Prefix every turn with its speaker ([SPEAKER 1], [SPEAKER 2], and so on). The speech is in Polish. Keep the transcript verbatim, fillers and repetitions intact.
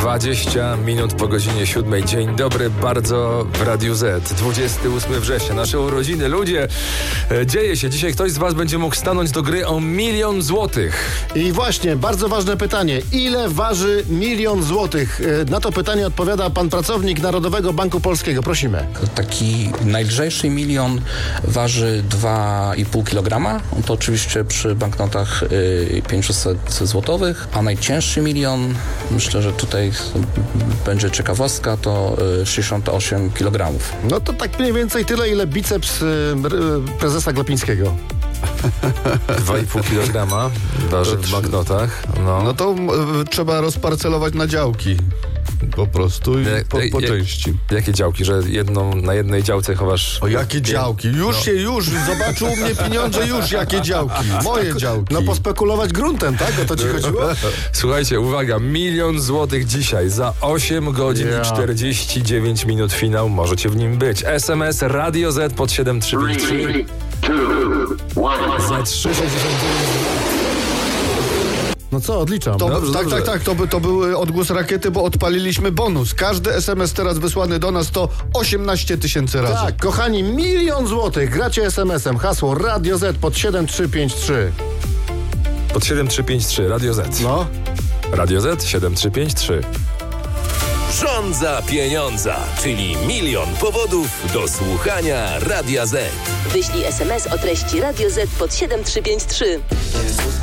[SPEAKER 1] dwadzieścia minut po godzinie siódmej. Dzień dobry, bardzo w Radiu Z. dwudziestego ósmego września, nasze urodziny. Ludzie, e, dzieje się. Dzisiaj ktoś z was będzie mógł stanąć do gry o milion złotych.
[SPEAKER 2] I właśnie, bardzo ważne pytanie. Ile waży milion złotych? E, Na to pytanie odpowiada pan pracownik Narodowego Banku Polskiego. Prosimy.
[SPEAKER 3] Taki najlżejszy milion waży dwa i pół kilograma. To oczywiście przy banknotach y, pięćset złotowych, a najcięższy milion, myślę, że tutaj będzie ciekawostka, to y, sześćdziesiąt osiem kilogramów.
[SPEAKER 2] No to tak mniej więcej tyle, ile biceps y, y, prezesa Glapińskiego.
[SPEAKER 1] dwa i pół kilograma waży w banknotach. No,
[SPEAKER 4] No to y, trzeba rozparcelować na działki. Po prostu i
[SPEAKER 1] Jak-
[SPEAKER 4] po, po
[SPEAKER 1] jak-
[SPEAKER 4] części.
[SPEAKER 1] Jakie działki, że jedną, na jednej działce chowasz...
[SPEAKER 4] O jakie działki? Już
[SPEAKER 1] No.
[SPEAKER 4] się, już zobaczył u mnie pieniądze, już jakie działki. Moje działki.
[SPEAKER 2] No pospekulować gruntem, tak? O to ci chodziło?
[SPEAKER 1] Słuchajcie, uwaga, milion złotych dzisiaj za osiem godzin
[SPEAKER 2] Ja.
[SPEAKER 1] i czterdzieści dziewięć minut finał. Możecie w nim być. S M S Radio Z pod siedem trzy pięć trzy za trzy sześćdziesiąt dziewięć.
[SPEAKER 2] No co, odliczam.
[SPEAKER 4] To,
[SPEAKER 1] Dobrze,
[SPEAKER 4] tak,
[SPEAKER 1] dobrze.
[SPEAKER 4] tak, tak, to, by, to był odgłos rakiety, bo odpaliliśmy bonus. Każdy S M S teraz wysłany do nas to osiemnaście tysięcy razy.
[SPEAKER 2] Tak, kochani, milion złotych. Gracie es em esem. Hasło Radio Z pod siedem trzy pięć trzy.
[SPEAKER 1] Pod siedem trzy pięć trzy Radio Z.
[SPEAKER 2] No.
[SPEAKER 1] Radio Z siedem trzy pięć trzy.
[SPEAKER 5] Rządza pieniądza, czyli milion powodów do słuchania Radia Z.
[SPEAKER 6] Wyślij es em es o treści Radio Z pod siedem trzy pięć trzy.